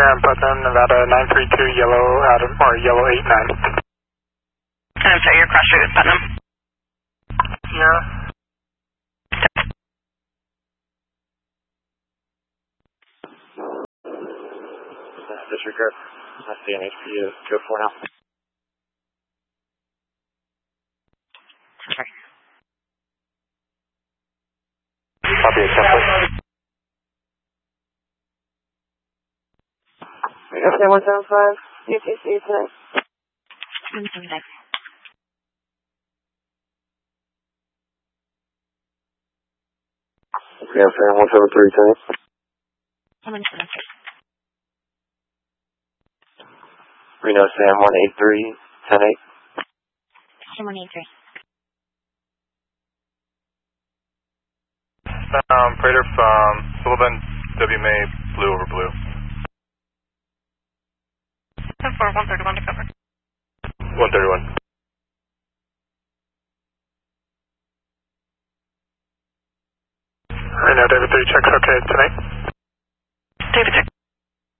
Sam Putnam, Nevada 932, yellow Adam, or yellow 89. I'm sorry, your cross street is Putnam. Sierra. Disregard. That's the NHPU. Go for now. Sorry. Copy accepted. Okay, 175. UTC tonight. 175. Yeah, Sam 173 tonight. 173. Reno Sam 183, 10-8. Sam 183. Prater from Sullivan, W May, blue over blue. 10-4, 131 to cover. 131. Reno, David 3, checks okay tonight. David 6.